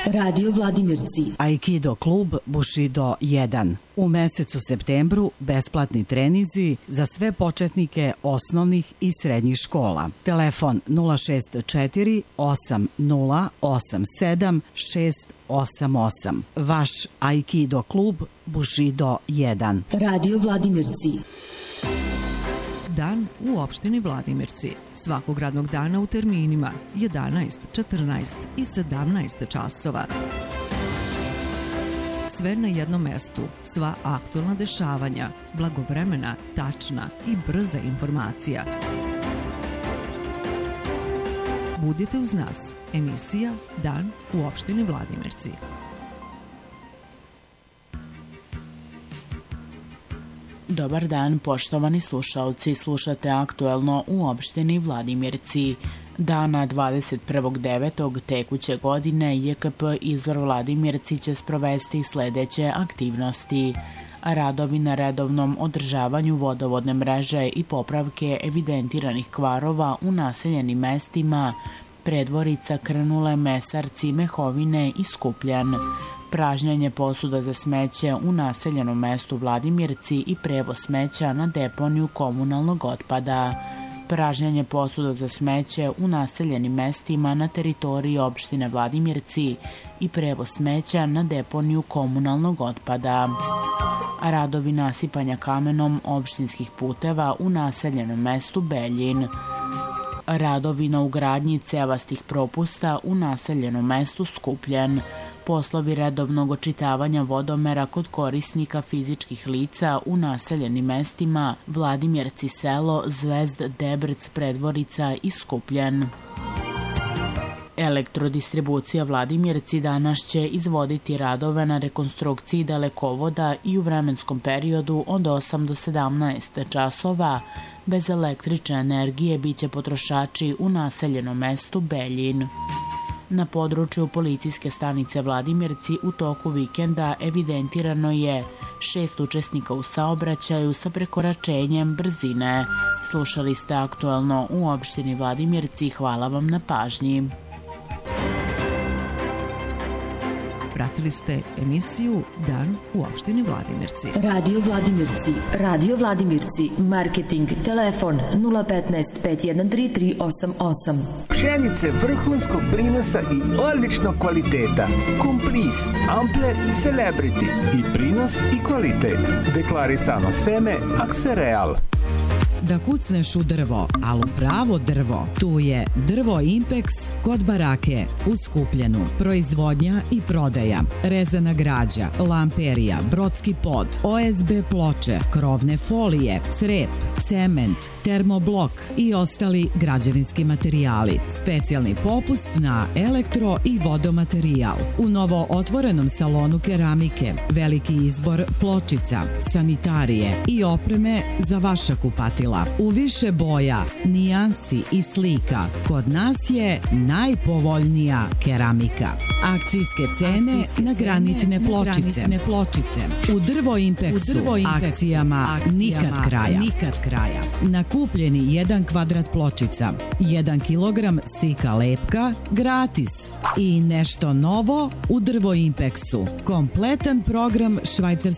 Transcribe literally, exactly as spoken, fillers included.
Radio Vladimirci. Aikido klub Bushido jedan. U mesecu septembru besplatni trenizi za sve početnike osnovnih i srednjih škola. Telefon nula šest četiri osam nula osam sedam šest osam osam. Vaš Aikido klub Bushido jedan. Radio Vladimirci. Dan u opštini Vladimirci. Svakog radnog dana u terminima jedanaest, četrnaest i sedamnaest časova. Sve na jednom mestu, sva aktualna dešavanja, blagovremena, tačna i brza informacija. Budite uz nas. Emisija Dan u opštini Vladimirci. Dobar dan, poštovani slušaoci. Slušate aktuelno u opštini Vladimirci. Dana dvadeset prvog devetog tekuće godine J K P Izvor Vladimirci će sprovesti sledeće aktivnosti. Radovi na redovnom održavanju vodovodne mreže i popravke evidentiranih kvarova u naseljenim mestima Predvorica, Krnule, Mesarci, Mehovine i Skupljan. Pražnjanje posuda za smeće u naseljenom mestu Vladimirci i prevoz smeća na deponiju komunalnog otpada. Pražnjanje posuda za smeće u naseljenim mestima na teritoriji opštine Vladimirci i prevoz smeća na deponiju komunalnog otpada. Radovi nasipanja kamenom opštinskih puteva u naseljenom mestu Beljin. Radovi na ugradnji cevastih propusta u naseljenom mestu Skupljen. Poslovi redovnog očitavanja vodomera kod korisnika fizičkih lica u naseljenim mestima Vladimirci selo, Zvezd, Debrc, Predvorica i Skupljen. Elektrodistribucija Vladimirci danas će izvoditi radove na rekonstrukciji dalekovoda i u vremenskom periodu od osam do sedamnaest časova. Bez električne energije biće potrošači u naseljenom mestu Beljin. Na području policijske stanice Vladimirci u toku vikenda evidentirano je šest učesnika u saobraćaju sa prekoračenjem brzine. Slušali ste aktuelno u opštini Vladimirci. Hvala vam na pažnji. Pratili ste emisiju Dan u opštini Vladimirci. Radio Vladimirci. Radio Vladimirci. Marketing. Telefon nula petnaest, pet jedan tri, tri osam osam. Pšenice vrhunskog prinosa i odličnog kvaliteta. Komplis, Ample, Celebrity. I prinos i kvalitet. Deklarisano seme Aksereal. Da kucneš u drvo, ali u pravo drvo, tu je Drvo Impex kod barake u Skupljenu. Proizvodnja i prodaja, rezana građa, lamperija, brodski pod, O S B ploče, krovne folije, crep, cement, termoblok i ostali građevinski materijali. Specijalni popust na elektro i vodomaterijal. U novo otvorenom salonu keramike, veliki izbor pločica, sanitarije i opreme za vaša kupatila. U više boja, nijansi i slika. Kod nas je najpovoljnija keramika. Akcijske cene Akcijske na granitne pločice. Na pločice. U Drvo Impexu, Drvo Impexu akcijama, akcijama nikad kraja. Nikad kraja. Na kupljeni jedan kvadrat pločica, jedan kilogram sika lepka, gratis. I nešto novo u Drvo Impexu. Kompletan program švajcarske